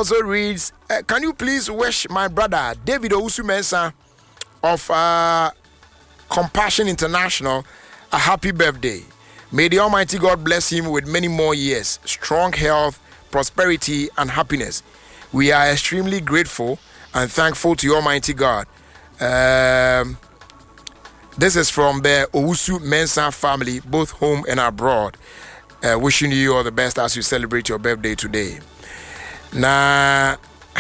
also reads, can you please wish my brother David Owusu Mensah of Compassion International a happy birthday. May the Almighty God bless him with many more years, strong health, prosperity, and happiness. We are extremely grateful and thankful to Almighty God. This is from the Owusu Mensah family, both home and abroad. Wishing you all the best as you celebrate your birthday today. Nah,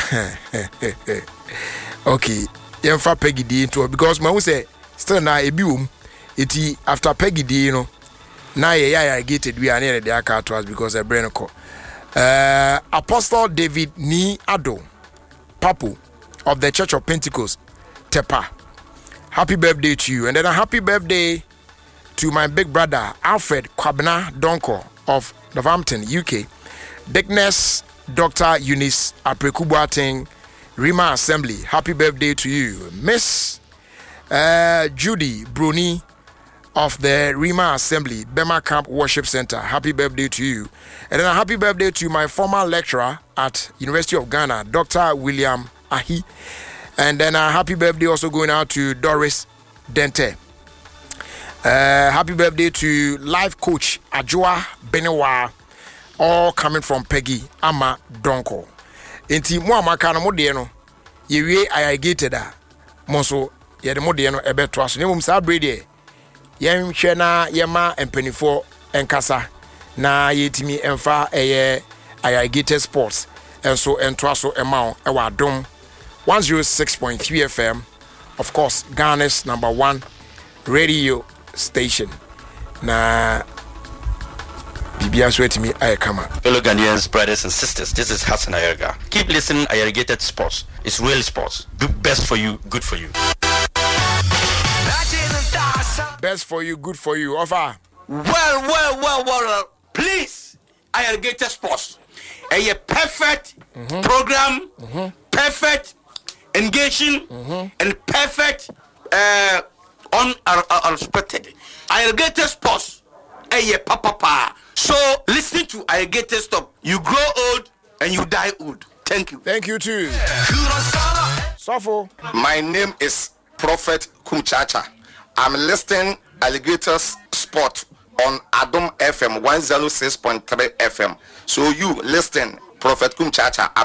okay. Yemfa Peggy D into it because my say still na ebium. Iti after Peggy D, you know. Now I get it. We are near the car to us because a brain call. Apostle David Ni Ado, Papu of the Church of Pentecost, Tepa. Happy birthday to you, and then a happy birthday to my big brother Alfred Kwabena Donko of Northampton, UK. Dickness Dr. Eunice Aprekubuating, Rima Assembly. Happy birthday to you, Miss Judy Bruni of the Rima Assembly, Bema Camp Worship Center. Happy birthday to you. And then a happy birthday to my former lecturer at University of Ghana, Dr. William Ahi. And then a happy birthday also going out to Doris Dente. Happy birthday to life coach Ajua Benewa, all coming from Peggy Ama Donko. Enti mo amaka no de no ye wie ayagated a mo so ye de mo de no ebeto aso ne mum sa brede yen hwe na ye ma empanifo enkasa na yetimi emfa eye ayagated sports enso ento aso ema e wa dom 106.3 FM, of course Ghana's #1 radio station. Na Bibia so etimi ayekama. Fellow Ghanaians, brothers and sisters, this is Hassan Ayerga. Keep listening. Ayergated Sports. It's real sports. Do best for you, good for you. Best for you, good for you. Offer. Well. Please, Ayergated Sports. A perfect program, perfect engaging, and perfect unexpected. Ayergated Sports. Papa. So listen to Ayergated Stop. You grow old and you die old. Thank you. Thank you too. Sofo. My name is Prophet Kumchacha. I'm listening Alligator Sport on Adom FM 106.3 FM. So you listen, Prophet Kumchacha.